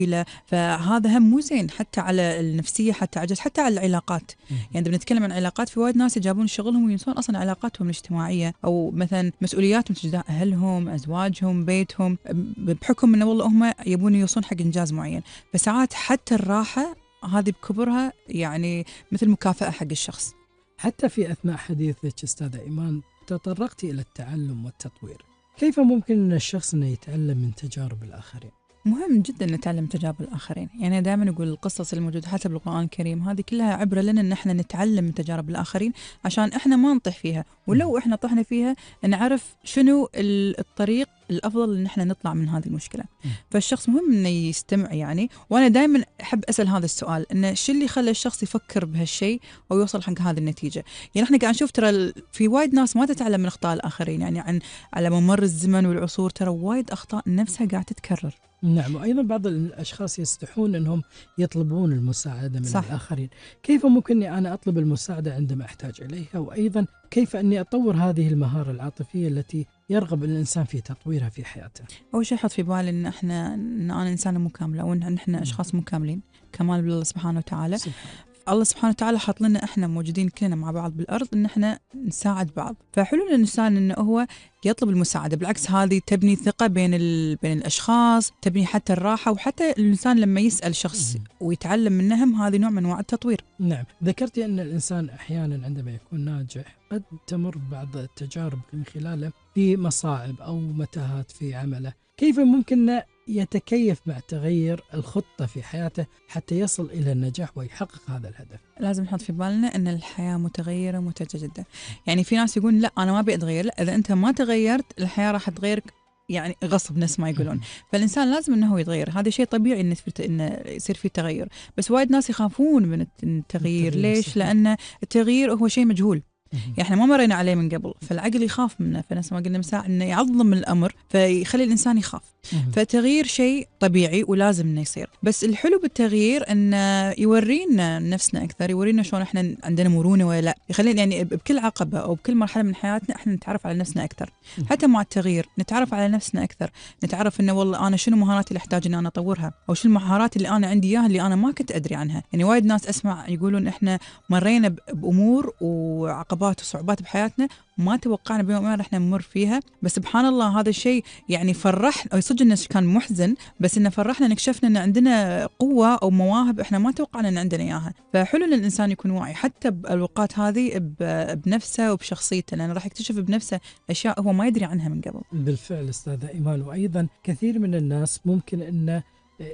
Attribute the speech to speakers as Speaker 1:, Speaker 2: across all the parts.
Speaker 1: فهذا هم مو زين حتى على النفسية، حتى عجز، حتى على العلاقات. يعني إذا بنتكلم عن علاقات، في وايد ناس يجابون شغلهم وينسون أصلا علاقاتهم الاجتماعية، أو مثلا مسؤولياتهم تجاه أهلهم، أزواجهم، بيتهم، بحكم أنه والله هم يبون يوصلون حق إنجاز معين. فساعات حتى الراحة هذه بكبرها يعني مثل مكافأة حق الشخص.
Speaker 2: حتى في أثناء حديثك أستاذة إيمان تطرقتي إلى التعلم والتطوير. كيف ممكن أن الشخص أنه يتعلم من تجارب الآخرين؟
Speaker 1: مهم جدا نتعلم تجارب الآخرين. يعني دائما أقول القصص الموجودة حتى بالقرآن الكريم هذه كلها عبرة لنا أن احنا نتعلم من تجارب الآخرين عشان احنا ما نطيح فيها، ولو احنا طحنا فيها نعرف شنو الطريق الأفضل أن احنا نطلع من هذه المشكلة. فالشخص مهم أنه يستمع يعني. وأنا دائما أحب أسأل هذا السؤال، أنه شو اللي خلى الشخص يفكر بهالشيء أو يوصل حق هذه النتيجة. يعني احنا قاعد نشوف ترى في وايد ناس ما تتعلم من أخطاء الآخرين، يعني على ممر الزمن والعصور ترى وايد أخطاء نفسها قاعد تتكرر.
Speaker 2: نعم، وأيضا بعض الأشخاص يستحون أنهم يطلبون المساعدة من
Speaker 1: صح.
Speaker 2: الآخرين. كيف ممكن أني أنا أطلب المساعدة عندما أحتاج إليها؟ وأيضا كيف أني أطور هذه المهارة العاطفية التي يرغب الإنسان في تطويرها في حياته؟
Speaker 1: أول شيء حط في بالي إن أنا إنسانة مكاملة، وإن إحنا أشخاص مكاملين كمال بالله سبحانه وتعالى. الله سبحانه وتعالى حط لنا إحنا موجودين كلنا مع بعض بالأرض إن إحنا نساعد بعض. فحلو الإنسان إنه هو يطلب المساعدة، بالعكس هذه تبني ثقة بين الأشخاص، تبني حتى الراحة، وحتى الإنسان لما يسأل شخص ويتعلم منهم هذه نوع من أنواع التطوير.
Speaker 2: نعم، ذكرتي أن الإنسان أحيانا عندما يكون ناجح قد تمر بعض التجارب من خلاله في مصاعب أو متاهات في عمله. كيف ممكن يتكيف مع تغير الخطة في حياته حتى يصل إلى النجاح ويحقق هذا الهدف؟
Speaker 1: لازم نحط في بالنا أن الحياة متغيرة متجددة. يعني في ناس يقول لا أنا ما أبي أتغير، لا إذا أنت ما تغيرت الحياة راح تغيرك يعني غصب نفس ما يقولون. فالإنسان لازم أنه يتغير، هذا شيء طبيعي إنه يصير فيه تغير. بس وايد ناس يخافون من التغيير. ليش؟ لأن التغيير هو شيء مجهول، يعني احنا ما مرينا عليه من قبل، فالعقل يخاف منه. فنفس ما قلنا مساء انه يعظم الامر فيخلي الانسان يخاف. فالتغيير شيء طبيعي ولازم انه يصير. بس الحلو بالتغيير انه يورينا نفسنا اكثر، يورينا شلون احنا عندنا مرونه ولا لا، يخلينا يعني بكل عقبه او بكل مرحله من حياتنا احنا نتعرف على نفسنا اكثر. حتى مع التغيير نتعرف على نفسنا اكثر، نتعرف انه والله انا شنو مهاراتي اللي احتاج ان انا اطورها، او شنو المهارات اللي انا عندي اياها اللي انا ما كنت ادري عنها. يعني وايد ناس اسمع يقولون احنا مرينا بامور وعقبات وصعوبات بحياتنا ما توقعنا بيوم ما رح نمر فيها، بس سبحان الله هذا الشيء يعني فرح، أو صدق إنه كان محزن، بس إنه فرحنا إن اكتشفنا إن عندنا قوة أو مواهب إحنا ما توقعنا إن عندنا إياها. فحلو إن الإنسان يكون واعي حتى بالأوقات هذه بنفسه وبشخصيته، لأنه راح يكتشف بنفسه أشياء هو ما يدري عنها من قبل.
Speaker 2: بالفعل أستاذة إيمان. وأيضا كثير من الناس ممكن أن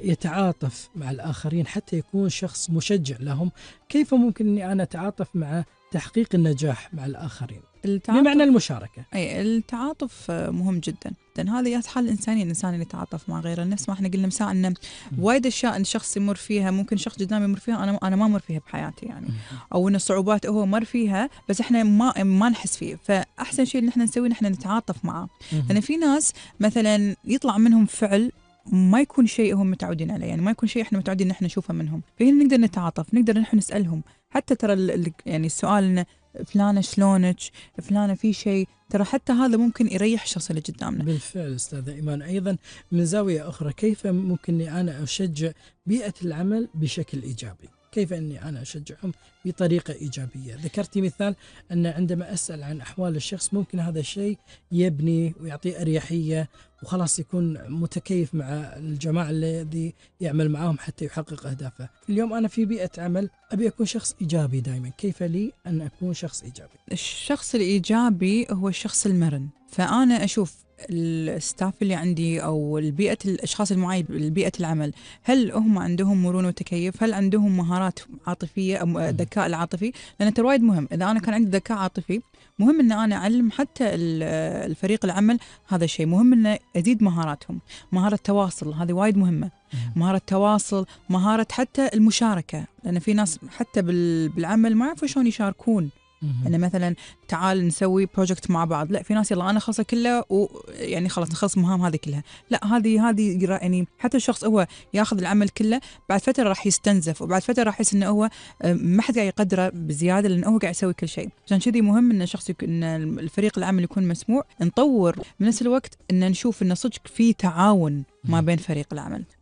Speaker 2: يتعاطف مع الآخرين حتى يكون شخص مشجع لهم. كيف ممكن أني أنا أتعاطف مع تحقيق النجاح مع الآخرين بمعنى المشاركة؟
Speaker 1: أي التعاطف مهم جدا، لأن هذه حال الإنسانية، الإنسان اللي يتعاطف مع غيره. نفس ما احنا قلنا مساء أن وايد أشياء أن الشخص يمر فيها ممكن شخص قدامي يمر فيها أنا ما أمر فيها بحياتي يعني، أو أن الصعوبات هو مر فيها بس احنا ما نحس فيه. فأحسن شيء اللي احنا نسويه احنا نتعاطف معه. لأن في ناس مثلا يطلع منهم فعل ما يكون شيء هم متعودين عليه، يعني ما يكون شيء احنا متعودين ان احنا نشوفه منهم، فهنا نقدر نتعاطف، نقدر نحن نسألهم. حتى ترى يعني السؤال إنه فلانة شلونك، فلانة في شيء، ترى حتى هذا ممكن يريح الشخص اللي قدامنا.
Speaker 2: بالفعل أستاذة إيمان. أيضا من زاوية أخرى، كيف ممكن أنا أشجع بيئة العمل بشكل إيجابي؟ كيف أني أنا أشجعهم بطريقة إيجابية؟ ذكرتي مثال أن عندما أسأل عن أحوال الشخص ممكن هذا الشيء يبني ويعطي أريحية وخلاص يكون متكيف مع الجماعة الذي يعمل معهم حتى يحقق أهدافه. اليوم أنا في بيئة عمل أبي أكون شخص إيجابي دائما، كيف لي أن أكون شخص إيجابي؟
Speaker 1: الشخص الإيجابي هو الشخص المرن. فأنا أشوف الستاف اللي عندي أو البيئة الأشخاص المعين ببيئة العمل، هل هم عندهم مرونة وتكيف؟ هل عندهم مهارات عاطفية أو ذكاء العاطفي؟ لأن ترى وايد مهم إذا أنا كان عندي ذكاء عاطفي، مهم إن أنا أعلم حتى الفريق العمل هذا الشيء. مهم إن أزيد مهاراتهم، مهارة تواصل هذه وايد مهمة، مهارة تواصل، مهارة حتى المشاركة، لأن في ناس حتى بالعمل ما يعرفوا شلون يشاركون. أنا مثلا تعال نسوي بروجكت مع بعض، لا في ناس يلا أنا خلصه كله ويعني خلاص نخلص مهام هذه كلها، لا هذه يعني حتى الشخص هو ياخذ العمل كله بعد فترة راح يستنزف، وبعد فترة راح يحس إنه هو ما حد قاعد يقدره بزيادة لأنه هو قاعد يسوي كل شيء. عشان كذي مهم إن الشخص إن الفريق العمل يكون مسموع، نطور بنفس الوقت إن نشوف إن صدق في تعاون ما بين فريق العمل.